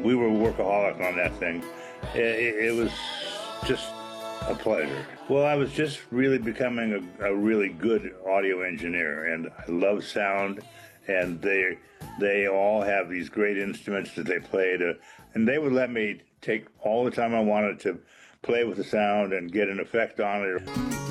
We were workaholic on that thing. It was just a pleasure. Well, I was just really becoming a really good audio engineer, and I love sound, and they all have these great instruments that they played, and they would let me take all the time I wanted to play with the sound and get an effect on it.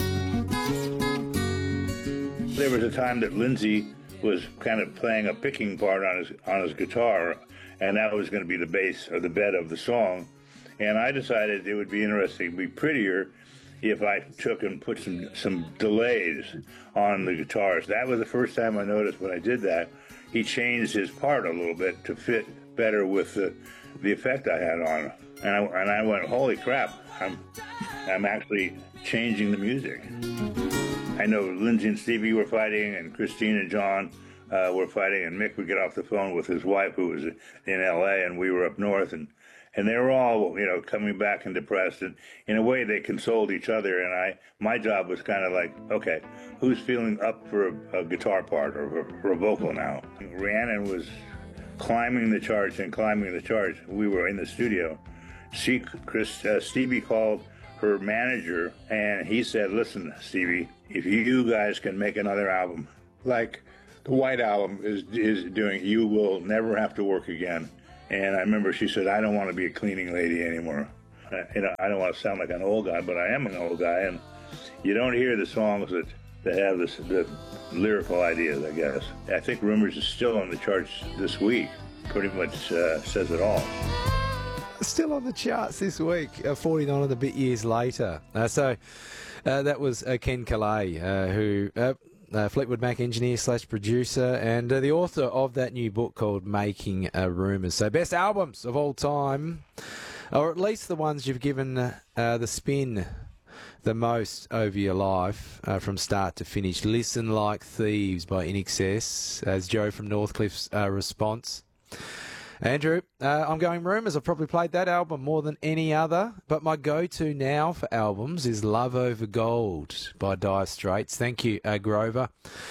There was a time that Lindsay was kind of playing a picking part on his guitar, and that was going to be the bass or the bed of the song. And I decided it would be interesting, be prettier, if I took and put some delays on the guitars. That was the first time I noticed when I did that, he changed his part a little bit to fit better with the effect I had on it. And I went, holy crap, I'm actually changing the music. I know Lindsay and Stevie were fighting, and Christine and John were fighting, and Mick would get off the phone with his wife, who was in L.A., and we were up north, and they were all, coming back and depressed, and in a way they consoled each other, and my job was kind of like, okay, who's feeling up for a guitar part or for a vocal now? Rhiannon was climbing the charts. We were in the studio. Stevie called her manager, and he said, listen, Stevie, if you guys can make another album like the White Album is doing, you will never have to work again. And I remember she said, I don't want to be a cleaning lady anymore. I don't want to sound like an old guy, but I am an old guy, and you don't hear the songs that have the lyrical ideas, I guess. I think Rumors is still on the charts this week. Pretty much says it all. Still on the charts this week, 49 and a bit years later. So that was Ken Calais, who Fleetwood Mac engineer / producer, and the author of that new book called Making Rumours. So best albums of all time, or at least the ones you've given the spin the most over your life from start to finish. Listen Like Thieves by INXS, as Joe from Northcliffe's response. Andrew, I'm going Rumours. I've probably played that album more than any other, but my go-to now for albums is Love Over Gold by Dire Straits. Thank you, Grover.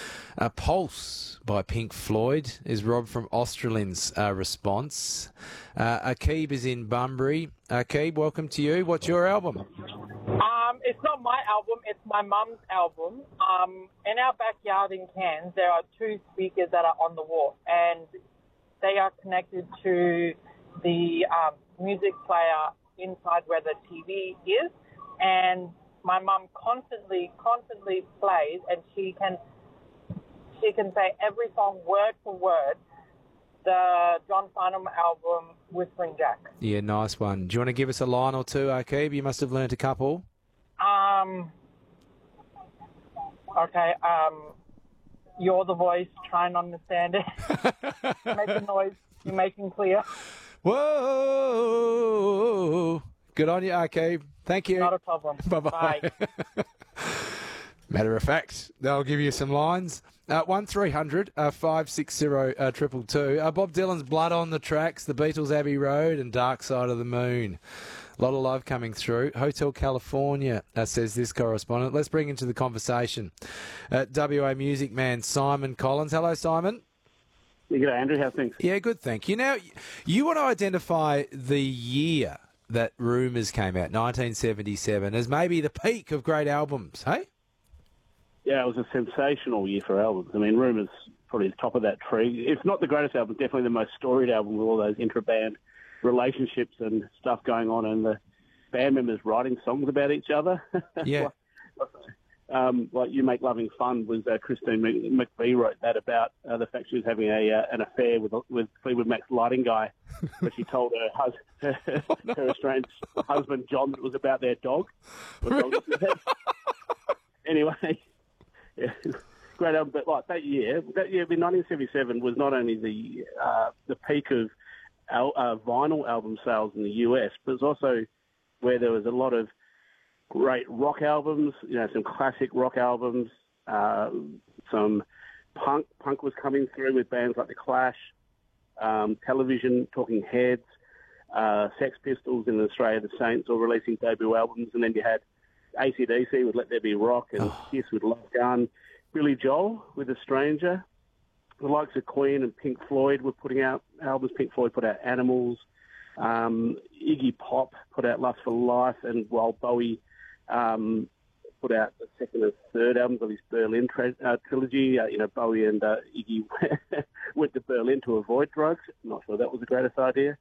Pulse by Pink Floyd is Rob from Australin's response. Akib is in Bunbury. Akib, welcome to you. What's your album? It's not my album, it's my mum's album. In our backyard in Cairns, there are 2 speakers that are on the wall, and they are connected to the music player inside where the TV is, and my mum constantly plays, and she can say every song word for word, the John Farnham album, Whispering Jack. Yeah, nice one. Do you want to give us a line or two, Akib? You must have learnt a couple. Okay, you're the voice, try and understand it. Make a noise, you're making clear. Whoa! Good on you, Akib. Thank you. Not a problem. Bye-bye. Bye. Matter of fact, they'll give you some lines. 1300 560 222. Bob Dylan's Blood on the Tracks, The Beatles' Abbey Road, and Dark Side of the Moon. A lot of love coming through. Hotel California, says this correspondent. Let's bring into the conversation WA music man Simon Collins. Hello, Simon. Yeah, good day, Andrew. How's things? Yeah, good, thank you. Now, you want to identify the year that Rumours came out, 1977, as maybe the peak of great albums, hey? Yeah, it was a sensational year for albums. I mean, Rumours probably the top of that tree. It's not the greatest album, definitely the most storied album with all those intra-band relationships and stuff going on, and the band members writing songs about each other. Yeah. Like You Make Loving Fun was Christine McVie wrote that about the fact she was having an affair with Fleetwood Mac's lighting guy, but she told her estranged husband John that it was about their dog. Really? Anyway, yeah, great album. But like that year, in 1977 was not only the peak of vinyl album sales in the US, but it's also where there was a lot of great rock albums, some classic rock albums, some punk. Punk was coming through with bands like The Clash, Television, Talking Heads, Sex Pistols in Australia, The Saints, all releasing debut albums, and then you had AC/DC with Let There Be Rock, and Kiss with Love Gun, Billy Joel with A Stranger. The likes of Queen and Pink Floyd were putting out albums. Pink Floyd put out Animals. Iggy Pop put out Lust for Life, and while Bowie put out the second and third albums of his Berlin trilogy, Bowie and Iggy went to Berlin to avoid drugs. I'm not sure that was the greatest idea.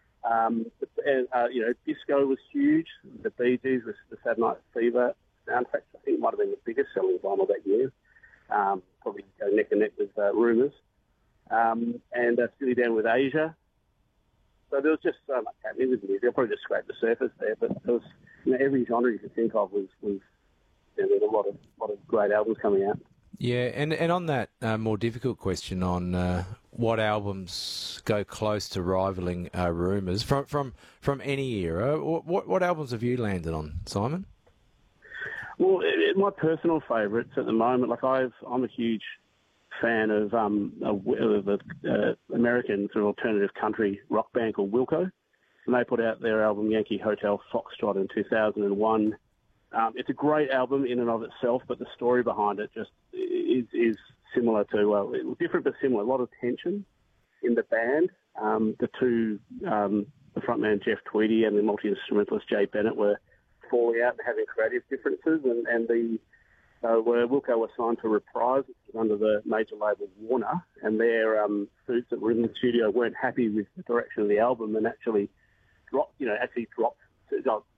Disco was huge. The Bee Gees with the Saturday Night Fever soundtrack, I think, might have been the biggest selling vinyl that year. Probably go neck and neck with Rumours. And Steely Dan with Asia. So there was just so much happening with music. I'll probably just scrape the surface there, but there was every genre you could think of was there was a lot of great albums coming out. Yeah, and on that more difficult question on what albums go close to rivaling Rumours from any era, what albums have you landed on, Simon? Well, my personal favourites at the moment, I'm a huge fan of the American sort of alternative country rock band called Wilco, and they put out their album Yankee Hotel Foxtrot in 2001. It's a great album in and of itself, but the story behind it just is similar to, different but similar. A lot of tension in the band. The frontman Jeff Tweedy and the multi-instrumentalist Jay Bennett were falling out and having creative differences, and Wilco was signed to Reprise, which was under the major label Warner, and their suits that were in the studio weren't happy with the direction of the album and actually dropped